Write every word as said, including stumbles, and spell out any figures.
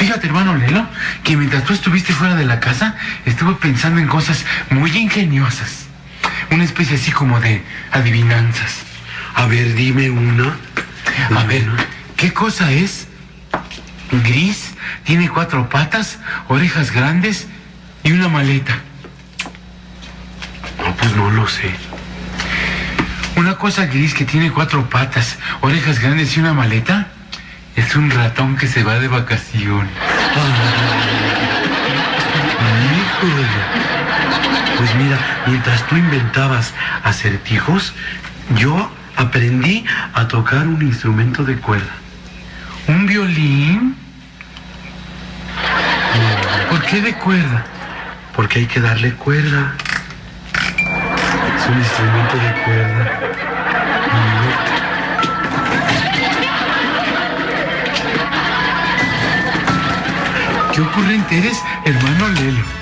Fíjate, hermano Lelo, que mientras tú estuviste fuera de la casa, estuve pensando en cosas muy ingeniosas. Una especie así como de adivinanzas. A ver, dime una. A ver, ¿qué cosa es? Gris, tiene cuatro patas, orejas grandes y una maleta. No, pues no lo sé. Una cosa gris que tiene cuatro patas, orejas grandes y una maleta, es un ratón que se va de vacaciones. Híjole. Pues mira, mientras tú inventabas acertijos, yo aprendí a tocar un instrumento de cuerda. ¿Un violín? ¿Por qué de cuerda? Porque hay que darle cuerda. Es un instrumento de cuerda. ¿Qué ocurrente eres, hermano Lelo?